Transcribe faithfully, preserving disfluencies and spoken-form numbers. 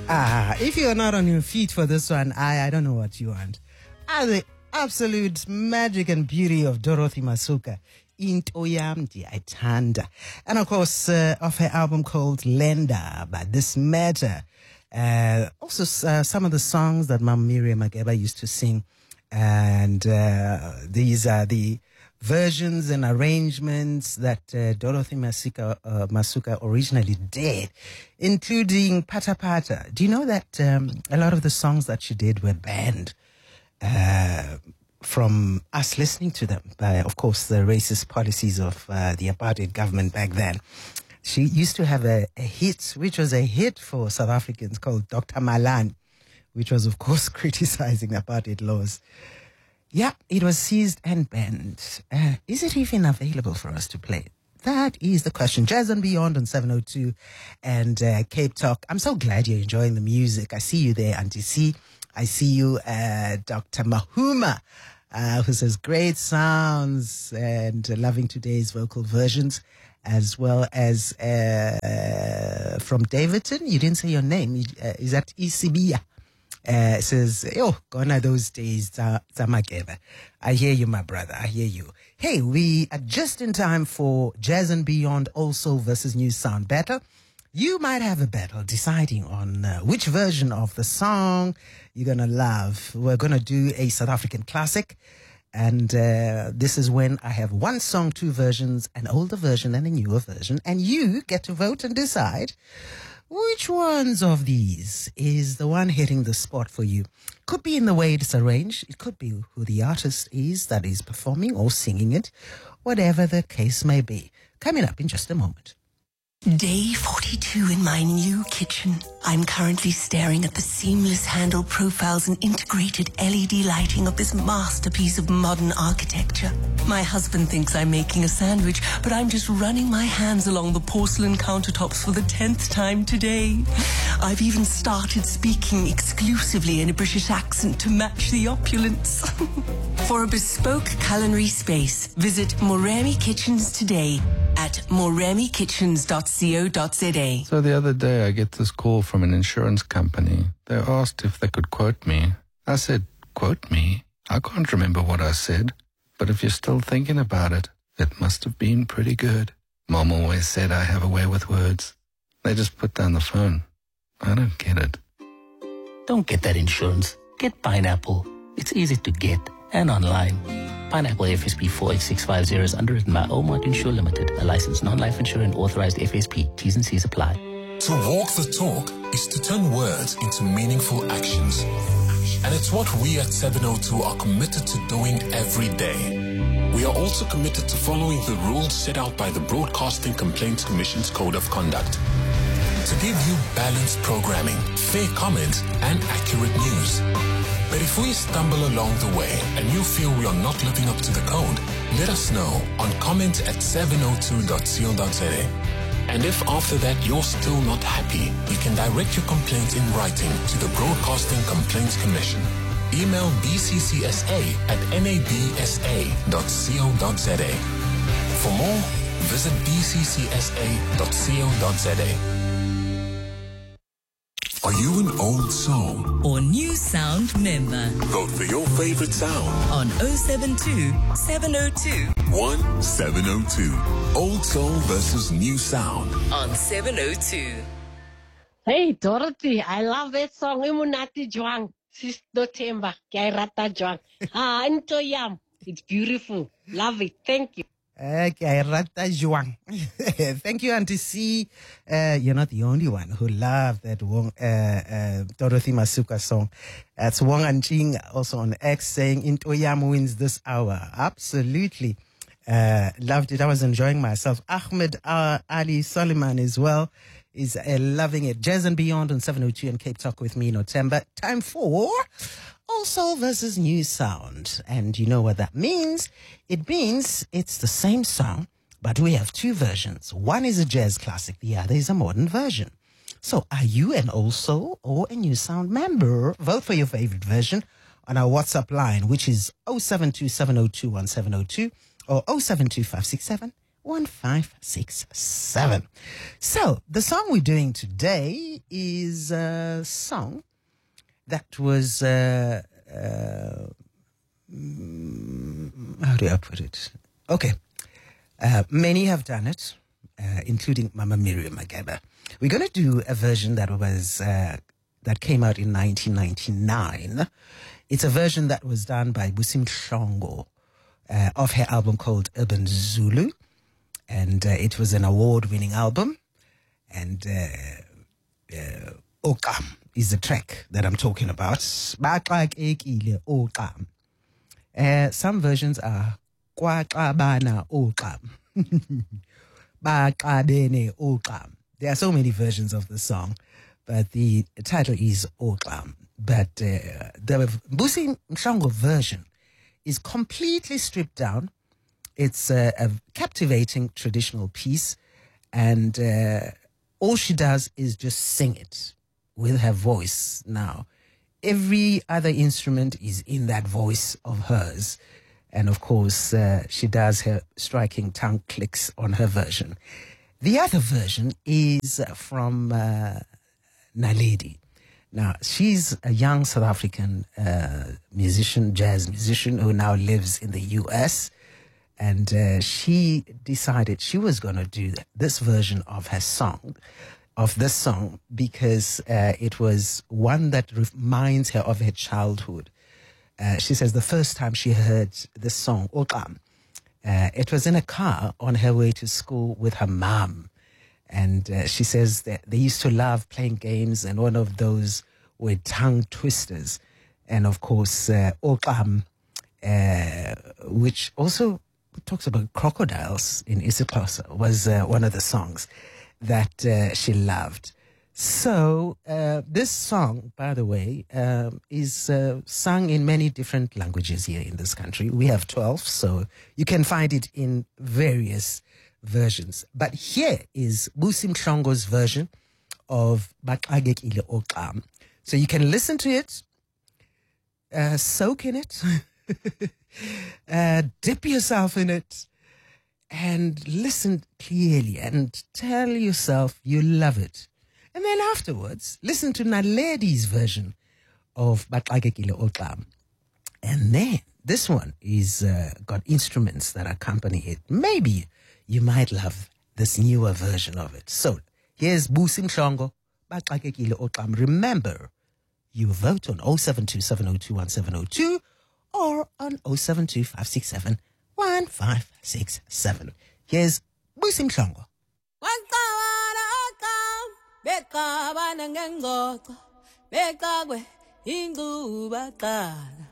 Ah, if you're not on your feet for this one, I, I don't know what you want. Ah, the absolute magic and beauty of Dorothy Masuka, Into Yam Ndiyayithanda. And of course, uh, of her album called Lenda, But This Matter. Uh, also, uh, some of the songs that Mama Miriam Makeba used to sing. And uh, these are the versions and arrangements that uh, Dorothy Masuka, uh, Masuka originally did, including Pata Pata. Do you know that um, a lot of the songs that she did were banned uh, from us listening to them by, of course, the racist policies of uh, the apartheid government back then? She used to have a, a hit, which was a hit for South Africans, called Doctor Malan, which was, of course, criticizing apartheid laws. Yeah, it was seized and banned. Uh, is it even available for us to play? That is the question. Jazz and Beyond on seven oh two and uh, Cape Talk. I'm so glad you're enjoying the music. I see you there, Auntie C. I see you, uh, Doctor Mahuma, uh, who says great sounds and uh, loving today's vocal versions, as well as uh, from Davidson. You didn't say your name. Uh, is that Isibia? Uh, says, oh, gone are those days, Zamakeba. I hear you, my brother. I hear you. Hey, we are just in time for Jazz and Beyond Also versus New Sound Battle. You might have a battle deciding on uh, which version of the song you're going to love. We're going to do a South African classic. And uh, this is when I have one song, two versions, an older version and a newer version. And you get to vote and decide which ones of these is the one hitting the spot for you. Could be in the way it's arranged. It could be who the artist is that is performing or singing it. Whatever the case may be. Coming up in just a moment. Day forty-two in my new kitchen. I'm currently staring at the seamless handle profiles and integrated L E D lighting of this masterpiece of modern architecture. My husband thinks I'm making a sandwich, but I'm just running my hands along the porcelain countertops for the tenth time today. I've even started speaking exclusively in a British accent to match the opulence. For a bespoke culinary space, visit Moremi Kitchens today at moremi kitchens dot co dot za. So the other day I get this call from an insurance company. They asked if they could quote me. I said, quote me? I can't remember what I said. But if you're still thinking about it, it must have been pretty good. Mom always said I have a way with words. They just put down the phone. I don't get it. Don't get that insurance. Get Pineapple. It's easy to get and online. Pineapple F S P four eight six five zero is underwritten by Omart Insure Limited, a licensed non-life insurer and authorized F S P. T's and C's apply. To walk the talk is to turn words into meaningful actions. And it's what we at seven oh two are committed to doing every day. We are also committed to following the rules set out by the Broadcasting Complaints Commission's Code of Conduct to give you balanced programming, fair comment, and accurate news. But if we stumble along the way and you feel we are not living up to the code, let us know on comment at seven oh two dot co dot za. And if after that you're still not happy, you can direct your complaint in writing to the Broadcasting Complaints Commission. Email b c c s a at n a b s a dot co dot za. For more, visit b c c s a dot co dot za. Are you an old soul or new sound member? Vote for your favorite sound On oh seven two, seven oh two. one seven oh two. Old soul versus new sound. On seven oh two. Hey Dorothy, I love that song. Imunati Juang, Sister Temba, Kairata Juang. Ah, Into Yam. It's beautiful. Love it. Thank you. Okay, Rata Juang. Thank you, Auntie C. Uh, you're not the only one who loved that Wong, uh, uh, Dorothy Masuka song. That's Wong Anjing also on X saying, Into Yam wins this hour. Absolutely. Uh, loved it. I was enjoying myself. Ahmed uh, Ali Soliman as well is uh, loving it. Jazz and Beyond on seven oh two and Cape Talk with me, Notemba. Time for Old Soul versus New Sound. And you know what that means? It means it's the same song, but we have two versions. One is a jazz classic, the other is a modern version. So are you an Old Soul or a New Sound member? Vote for your favorite version on our WhatsApp line, which is oh seven two, seven oh two, one seven oh two or oh seven two, five six seven, one five six seven. So, the song we're doing today is a song that was, uh, uh, how do I put it? Okay. Uh, many have done it, uh, including Mama Miriam Makeba. We're going to do a version that was, uh, that came out in nineteen ninety-nine. It's a version that was done by Busi Mhlongo uh, of her album called Urban Zulu. And uh, it was an award-winning album. And uh, uh, Oqam is the track that I'm talking about. Baxakekile Oqam. Uh, some versions are Kwaxabana Oqam. Baxabene Oqam. There are so many versions of the song, but the title is Oqam. But uh, the Busi Mhlongo version is completely stripped down. It's a, a captivating traditional piece, and uh, all she does is just sing it with her voice now. Every other instrument is in that voice of hers. And of course, uh, she does her striking tongue clicks on her version. The other version is from uh, Naledi. Now, she's a young South African uh, musician, jazz musician, who now lives in the U S, and uh, she decided she was going to do this version of her song, of this song, because uh, it was one that reminds her of her childhood. Uh, she says the first time she heard this song, Oqam, uh, it was in a car on her way to school with her mom. And uh, she says that they used to love playing games, and one of those were tongue twisters. And of course, uh, Oqam, uh, which also talks about crocodiles in isiXhosa, was uh, one of the songs that uh, she loved. So uh, this song, by the way, um, is uh, sung in many different languages here in this country. We have twelve, so you can find it in various versions. But here is Busi Mhlongo's version of Baxakekile Oqam. So you can listen to it, uh, soak in it, uh, dip yourself in it, and listen clearly and tell yourself you love it. And then afterwards, listen to Naledi's version of Baxakekile Oqam. And then this one is uh, got instruments that accompany it. Maybe you might love this newer version of it. So here's Busi Mhlongo, Baxakekile Oqam. Remember, you vote on oh seven two, seven oh two, one seven oh two or on oh seven two, five six seven, one five six seven. Here's Busi Mhlongo. Bekabana ngengoqo bekakwe induba qala